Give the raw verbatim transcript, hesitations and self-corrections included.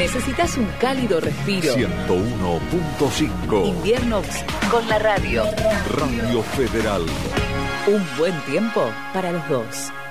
¿Necesitas un cálido respiro? ciento uno punto cinco. Inviernos con la radio. Radio Federal. Un buen tiempo para los dos.